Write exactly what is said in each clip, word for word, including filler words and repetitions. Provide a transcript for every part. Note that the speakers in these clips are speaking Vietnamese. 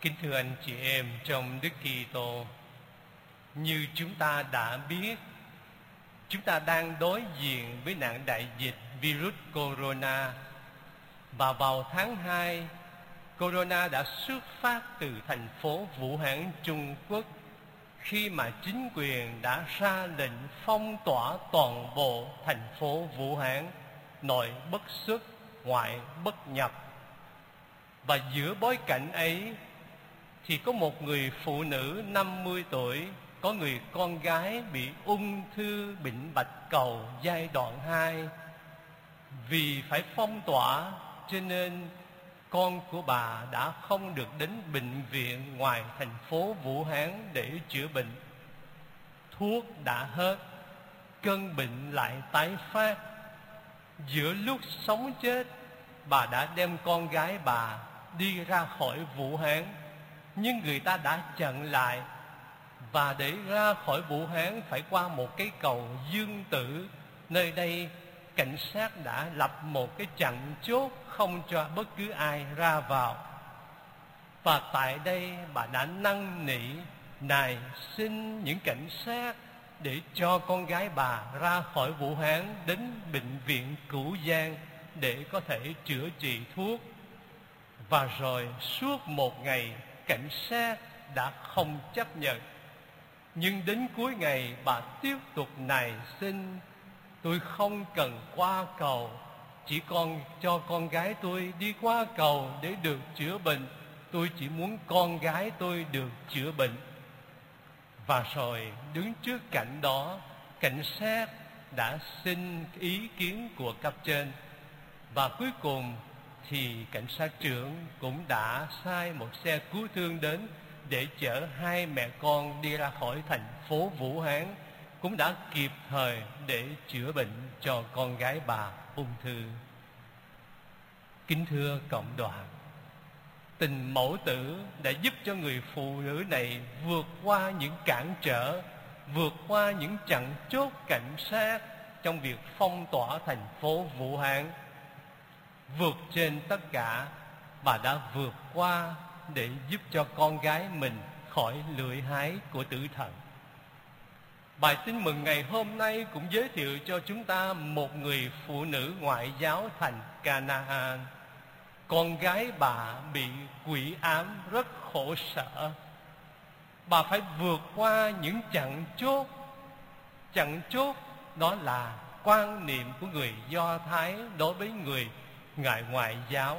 Kính thưa anh chị em trong Đức Kitô, như chúng ta đã biết, chúng ta đang đối diện với nạn đại dịch virus corona. Và vào tháng hai, corona đã xuất phát từ thành phố Vũ Hán, Trung Quốc, khi mà chính quyền đã ra lệnh phong tỏa toàn bộ thành phố Vũ Hán, nội bất xuất, ngoại bất nhập. Và giữa bối cảnh ấy thì có một người phụ nữ năm mươi tuổi, có người con gái bị ung thư bệnh bạch cầu giai đoạn hai. Vì phải phong tỏa cho nên con của bà đã không được đến bệnh viện ngoài thành phố Vũ Hán để chữa bệnh. Thuốc đã hết, cơn bệnh lại tái phát. Giữa lúc sống chết, bà đã đem con gái bà đi ra khỏi Vũ Hán, nhưng người ta đã chặn lại. Và để ra khỏi Vũ Hán phải qua một cái cầu Dương Tử. Nơi đây cảnh sát đã lập một cái chặn chốt không cho bất cứ ai ra vào. Và tại đây bà đã năn nỉ nài xin những cảnh sát để cho con gái bà ra khỏi Vũ Hán đến bệnh viện Cửu Giang để có thể chữa trị thuốc. Và rồi suốt một ngày cảnh sát đã không chấp nhận. Nhưng đến cuối ngày bà tiếp tục nài xin: tôi không cần qua cầu, chỉ còn cho con gái tôi đi qua cầu để được chữa bệnh. Tôi chỉ muốn con gái tôi được chữa bệnh. Và rồi đứng trước cảnh đó, cảnh sát đã xin ý kiến của cấp trên. Và cuối cùng thì cảnh sát trưởng cũng đã sai một xe cứu thương đến để chở hai mẹ con đi ra khỏi thành phố Vũ Hán, cũng đã kịp thời để chữa bệnh cho con gái bà ung thư. Kính thưa cộng đoàn, tình mẫu tử đã giúp cho người phụ nữ này vượt qua những cản trở, vượt qua những chặn chốt cảnh sát trong việc phong tỏa thành phố Vũ Hán. Vượt trên tất cả, bà đã vượt qua để giúp cho con gái mình khỏi lưỡi hái của tử thần. Bài tin mừng ngày hôm nay cũng giới thiệu cho chúng ta một người phụ nữ ngoại giáo thành Canaan. Con gái bà bị quỷ ám rất khổ sở. Bà phải vượt qua những chặn chốt. Chặn chốt đó là quan niệm của người Do Thái đối với người ngài ngoại giáo.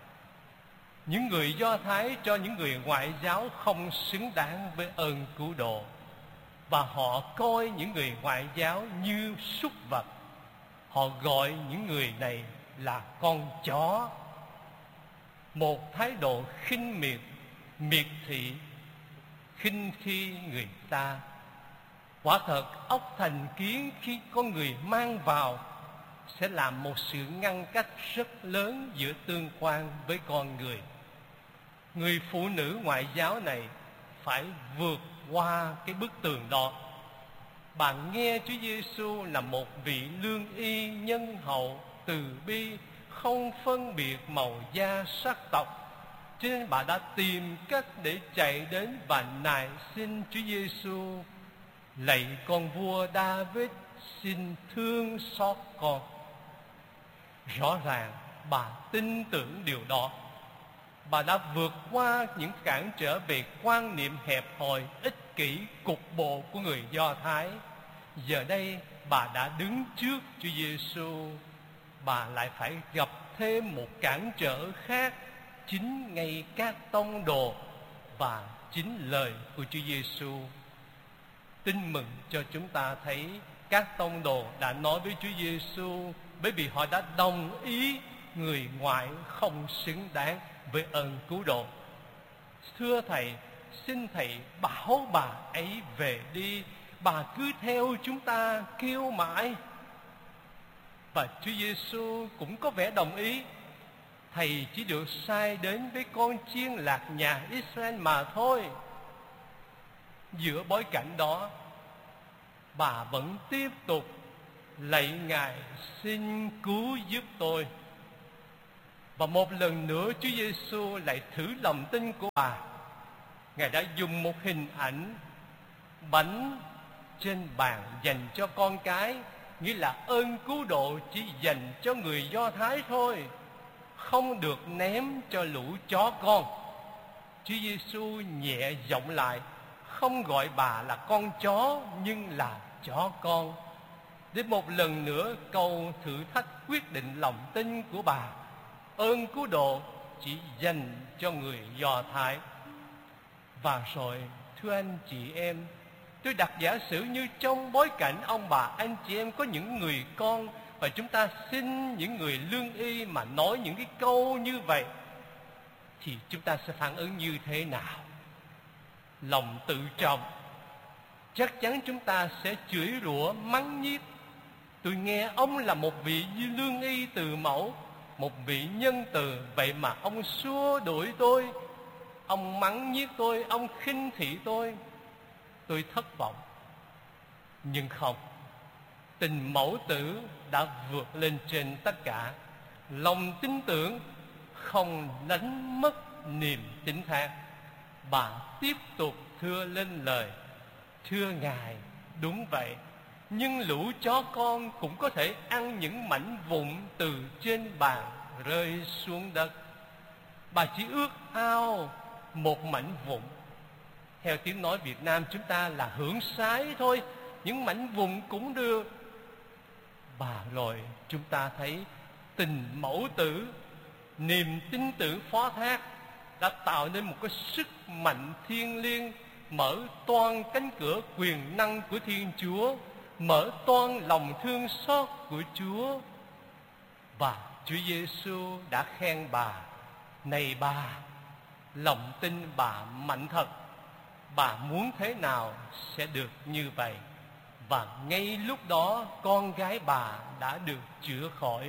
Những người Do Thái cho những người ngoại giáo không xứng đáng với ơn cứu độ, và họ coi những người ngoại giáo như súc vật. Họ gọi những người này là con chó. Một thái độ khinh miệt, miệt thị, khinh khi người ta. Quả thật óc thành kiến khi con người mang vào sẽ làm một sự ngăn cách rất lớn giữa tương quan với con người. Người phụ nữ ngoại giáo này phải vượt qua cái bức tường đó. Bà nghe Chúa Giêsu là một vị lương y nhân hậu, từ bi, không phân biệt màu da sắc tộc, cho nên bà đã tìm cách để chạy đến và nài xin Chúa Giêsu: lạy con vua David, xin thương xót con. Rõ ràng bà tin tưởng điều đó. Bà đã vượt qua những cản trở về quan niệm hẹp hòi, ích kỷ, cục bộ của người Do Thái. Giờ đây bà đã đứng trước Chúa Giêsu. Bà lại phải gặp thêm một cản trở khác, chính ngay các tông đồ và chính lời của Chúa Giêsu. Tin mừng cho chúng ta thấy các tông đồ đã nói với Chúa Giêsu, bởi vì họ đã đồng ý người ngoại không xứng đáng với ơn cứu độ. Thưa Thầy, xin Thầy bảo bà ấy về đi. Bà cứ theo chúng ta kêu mãi. Và Chúa Giêsu cũng có vẻ đồng ý. Thầy chỉ được sai đến với con chiên lạc nhà Israel mà thôi. Giữa bối cảnh đó, bà vẫn tiếp tục: lạy Ngài, xin cứu giúp tôi. Và một lần nữa Chúa Giêsu lại thử lòng tin của bà. Ngài đã dùng một hình ảnh bánh trên bàn dành cho con cái, nghĩa là ơn cứu độ chỉ dành cho người Do Thái thôi, không được ném cho lũ chó con. Chúa Giêsu nhẹ giọng lại, không gọi bà là con chó nhưng là chó con, để một lần nữa cầu thử thách quyết định lòng tin của bà. Ơn cứu độ chỉ dành cho người Do Thái. Và rồi, thưa anh chị em, tôi đặt giả sử như trong bối cảnh ông bà anh chị em có những người con, và chúng ta xin những người lương y mà nói những cái câu như vậy, thì chúng ta sẽ phản ứng như thế nào? Lòng tự trọng, chắc chắn chúng ta sẽ chửi rủa mắng nhiếc. Tôi nghe ông là một vị lương y từ mẫu, một vị nhân từ, vậy mà ông xua đuổi tôi, ông mắng nhiếc tôi, ông khinh thị tôi. Tôi thất vọng. Nhưng không, tình mẫu tử đã vượt lên trên tất cả. Lòng tin tưởng không đánh mất niềm tín thác. Bà tiếp tục thưa lên lời, thưa Ngài, đúng vậy, nhưng lũ chó con cũng có thể ăn những mảnh vụn từ trên bàn rơi xuống đất. Bà chỉ ước ao một mảnh vụn. Theo tiếng nói Việt Nam chúng ta là hưởng sái thôi, những mảnh vụn cũng được. Bà rồi chúng ta thấy tình mẫu tử, niềm tin tưởng phó thác đã tạo nên một cái sức mạnh thiêng liêng, mở toang cánh cửa quyền năng của Thiên Chúa, mở toang lòng thương xót của Chúa. Và Chúa Giêsu đã khen bà, này bà, lòng tin bà mạnh thật, bà muốn thế nào sẽ được như vậy. Và ngay lúc đó con gái bà đã được chữa khỏi.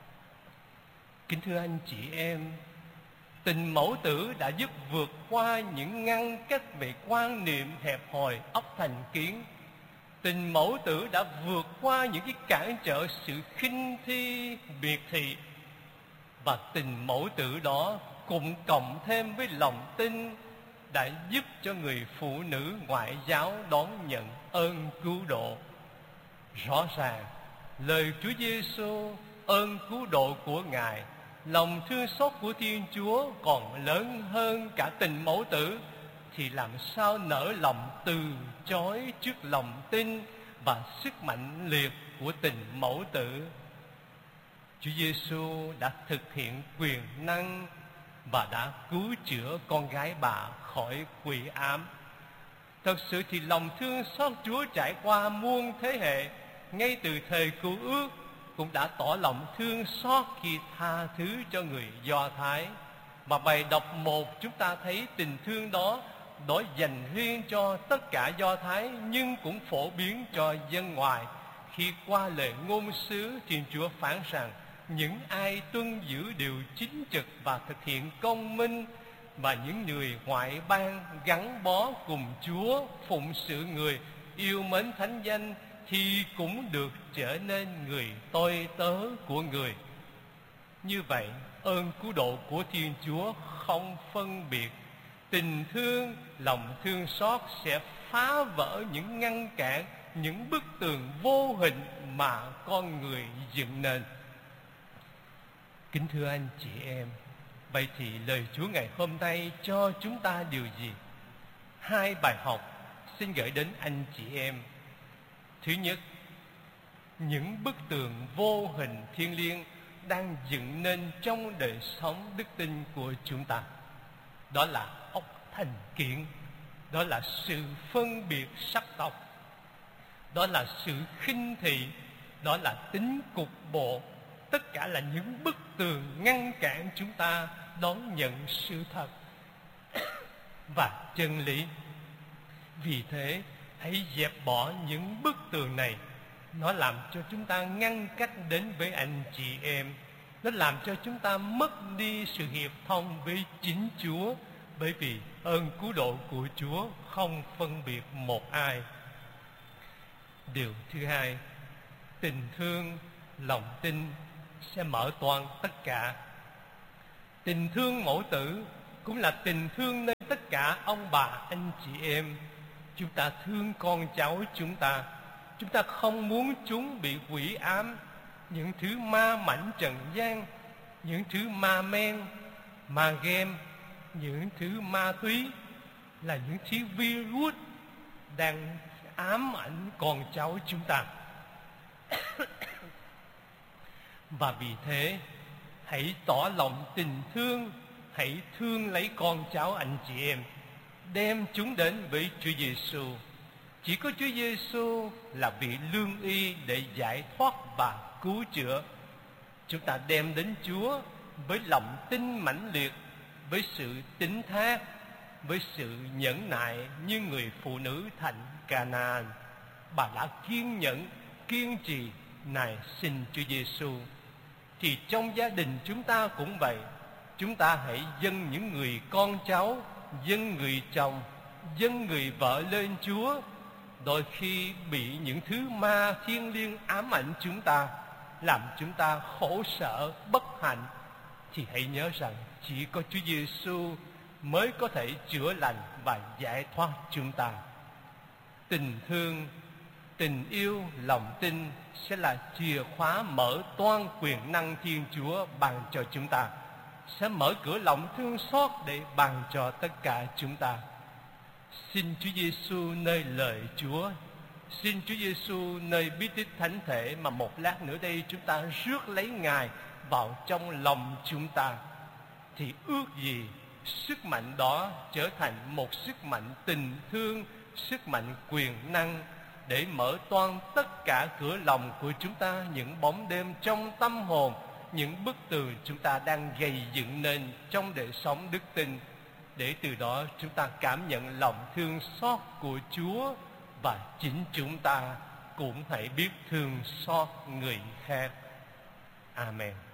Kính thưa anh chị em, tình mẫu tử đã giúp vượt qua những ngăn cách về quan niệm hẹp hòi óc thành kiến. Tình mẫu tử đã vượt qua những cái cản trở sự khinh thi, miệt thị. Và tình mẫu tử đó cùng cộng thêm với lòng tin đã giúp cho người phụ nữ ngoại giáo đón nhận ơn cứu độ. Rõ ràng, lời Chúa Giêsu, ơn cứu độ của Ngài, lòng thương xót của Thiên Chúa còn lớn hơn cả tình mẫu tử, thì làm sao nỡ lòng từ chối trước lòng tin và sức mạnh liệt của tình mẫu tử. Chúa Giêsu đã thực hiện quyền năng và đã cứu chữa con gái bà khỏi quỷ ám. Thật sự thì lòng thương xót Chúa trải qua muôn thế hệ, ngay từ thời Cựu Ước cũng đã tỏ lòng thương xót khi tha thứ cho người Do Thái. Mà bài đọc một chúng ta thấy tình thương đó đó dành riêng cho tất cả Do Thái, nhưng cũng phổ biến cho dân ngoại. Khi qua lời ngôn sứ, Thiên Chúa phán rằng những ai tuân giữ điều chính trực và thực hiện công minh, và những người ngoại bang gắn bó cùng Chúa, phụng sự người, yêu mến thánh danh, thì cũng được trở nên người tôi tớ của người. Như vậy, ơn cứu độ của Thiên Chúa không phân biệt. Tình thương, lòng thương xót sẽ phá vỡ những ngăn cản, những bức tường vô hình mà con người dựng nên. Kính thưa anh chị em, vậy thì lời Chúa ngày hôm nay cho chúng ta điều gì? Hai bài học xin gửi đến anh chị em. Thứ nhất, những bức tường vô hình thiêng liêng đang dựng nên trong đời sống đức tin của chúng ta. Đó là óc thành kiến, đó là sự phân biệt sắc tộc, đó là sự khinh thị, đó là tính cục bộ. Tất cả là những bức tường ngăn cản chúng ta đón nhận sự thật và chân lý. Vì thế, hãy dẹp bỏ những bức tường này. Nó làm cho chúng ta ngăn cách đến với anh chị em. Nó làm cho chúng ta mất đi sự hiệp thông với chính Chúa, bởi vì ơn cứu độ của Chúa không phân biệt một ai. Điều thứ hai, tình thương, lòng tin sẽ mở toang tất cả. Tình thương mẫu tử cũng là tình thương nơi tất cả ông bà anh chị em. Chúng ta thương con cháu chúng ta. Chúng ta không muốn chúng bị quỷ ám, những thứ ma mảnh trần gian, những thứ ma men, ma game, những thứ ma túy, là những thứ virus đang ám ảnh con cháu chúng ta. Và vì thế, hãy tỏ lòng tình thương, hãy thương lấy con cháu anh chị em, đem chúng đến với Chúa Giêsu. Chỉ có Chúa Giêsu là vị lương y để giải thoát và cứu chữa. Chúng ta đem đến Chúa với lòng tin mãnh liệt, với sự tín thác, với sự nhẫn nại như người phụ nữ thành Ca-na-an. Bà đã kiên nhẫn, kiên trì nài xin Chúa Giêsu. Thì trong gia đình chúng ta cũng vậy. Chúng ta hãy dâng những người con cháu, dâng người chồng, dâng người vợ lên Chúa. Đôi khi bị những thứ ma thiêng liêng ám ảnh chúng ta, làm chúng ta khổ sở, bất hạnh, thì hãy nhớ rằng chỉ có Chúa Giêsu mới có thể chữa lành và giải thoát chúng ta. Tình thương, tình yêu, lòng tin sẽ là chìa khóa mở toang quyền năng Thiên Chúa ban cho chúng ta, sẽ mở cửa lòng thương xót để ban cho tất cả chúng ta. Xin Chúa Giêsu nơi lời Chúa, xin Chúa Giêsu nơi bí tích thánh thể mà một lát nữa đây chúng ta rước lấy Ngài vào trong lòng chúng ta, thì ước gì sức mạnh đó trở thành một sức mạnh tình thương, sức mạnh quyền năng để mở toang tất cả cửa lòng của chúng ta, những bóng đêm trong tâm hồn, những bức tường chúng ta đang gây dựng nên trong đời sống đức tin, để từ đó chúng ta cảm nhận lòng thương xót của Chúa, và chính chúng ta cũng hãy biết thương xót người khác. Amen.